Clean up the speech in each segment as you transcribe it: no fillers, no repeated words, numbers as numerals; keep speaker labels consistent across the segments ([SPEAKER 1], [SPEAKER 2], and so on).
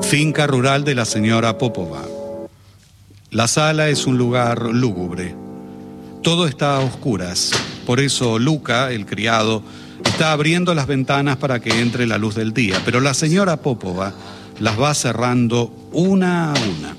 [SPEAKER 1] Finca rural de la señora Popova. La sala es un lugar lúgubre. Todo está a oscuras. Por eso Luca, el criado, está abriendo las ventanas para que entre la luz del día. Pero la señora Popova las va cerrando una a una.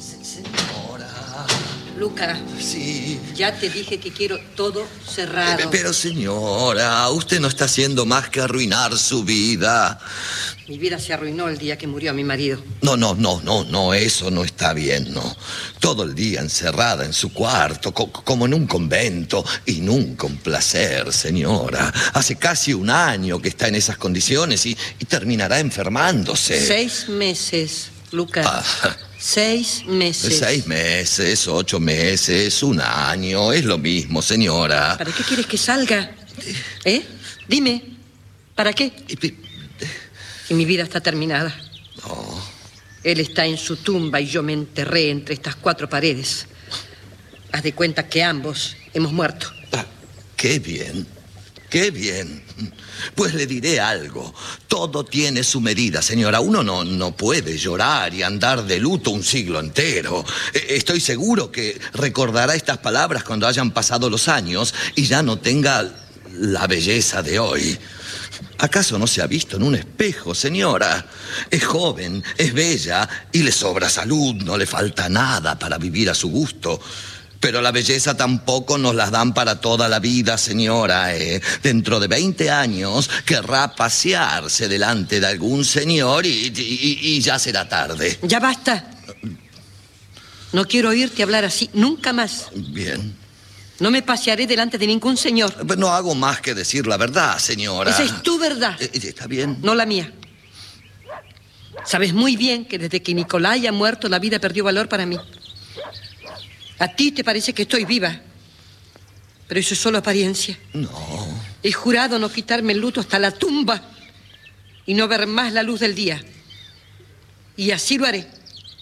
[SPEAKER 2] Luca.
[SPEAKER 3] Sí.
[SPEAKER 2] Ya te dije que quiero todo cerrado.
[SPEAKER 3] Pero señora, usted no está haciendo más que arruinar su vida.
[SPEAKER 2] Mi vida se arruinó el día que murió mi marido.
[SPEAKER 3] No, eso no está bien, no. Todo el día encerrada en su cuarto, como en un convento, y nunca un placer, señora. Hace casi un año que está en esas condiciones y terminará enfermándose.
[SPEAKER 2] 6 meses, Luca. 6 meses.
[SPEAKER 3] 6 meses, 8 meses, un año, es lo mismo, señora.
[SPEAKER 2] ¿Para qué quieres que salga? Dime, ¿para qué? Que mi vida está terminada.
[SPEAKER 3] No.
[SPEAKER 2] Él está en su tumba y yo me enterré entre estas 4 paredes. Haz de cuenta que ambos hemos muerto.
[SPEAKER 3] Qué bien, qué bien. Pues le diré algo. Todo tiene su medida, señora. Uno no puede llorar y andar de luto un siglo entero. Estoy seguro que recordará estas palabras cuando hayan pasado los años y ya no tenga la belleza de hoy. ¿Acaso no se ha visto en un espejo, señora? Es joven, es bella y le sobra salud, no le falta nada para vivir a su gusto. Pero la belleza tampoco nos las dan para toda la vida, señora. Dentro de 20 años querrá pasearse delante de algún señor y ya será tarde.
[SPEAKER 2] Ya basta. No quiero oírte hablar así nunca más.
[SPEAKER 3] Bien.
[SPEAKER 2] No me pasearé delante de ningún señor.
[SPEAKER 3] No hago más que decir la verdad, señora.
[SPEAKER 2] Esa es tu verdad.
[SPEAKER 3] Está bien.
[SPEAKER 2] No la mía. Sabes muy bien que desde que Nicolai ha muerto, la vida perdió valor para mí. A ti te parece que estoy viva, pero eso es solo apariencia.
[SPEAKER 3] No.
[SPEAKER 2] He jurado no quitarme el luto hasta la tumba y no ver más la luz del día. Y así lo haré.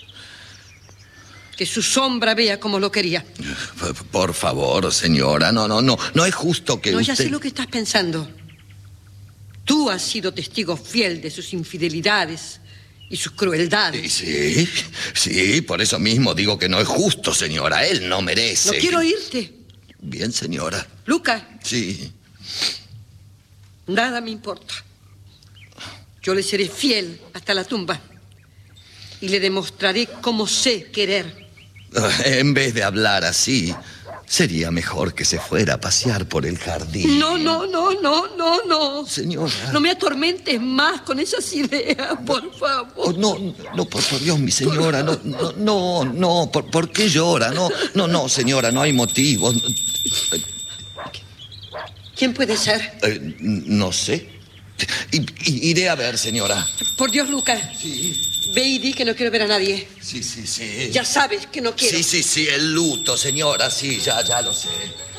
[SPEAKER 2] Que su sombra vea como lo quería.
[SPEAKER 3] Por favor, señora, no es justo que
[SPEAKER 2] ya sé lo que estás pensando. Tú has sido testigo fiel de sus infidelidades y sus crueldades.
[SPEAKER 3] Sí, por eso mismo digo que no es justo, señora. Él no merece.
[SPEAKER 2] No quiero oírte.
[SPEAKER 3] Bien, señora.
[SPEAKER 2] Luca.
[SPEAKER 3] Sí.
[SPEAKER 2] Nada me importa. Yo le seré fiel hasta la tumba. Y le demostraré cómo sé querer.
[SPEAKER 3] En vez de hablar así, sería mejor que se fuera a pasear por el jardín.
[SPEAKER 2] No.
[SPEAKER 3] Señora.
[SPEAKER 2] No me atormentes más con esas ideas, por favor.
[SPEAKER 3] No, por Dios, mi señora. No. ¿Por qué llora? No, señora, no hay motivo.
[SPEAKER 2] ¿Quién puede ser?
[SPEAKER 3] No sé. Iré a ver, señora.
[SPEAKER 2] Por Dios, Luca.
[SPEAKER 3] Sí.
[SPEAKER 2] Ve y di que no quiero ver a nadie.
[SPEAKER 3] Sí.
[SPEAKER 2] Ya sabes que no quiero.
[SPEAKER 3] Sí, el luto, señora, sí, ya lo sé.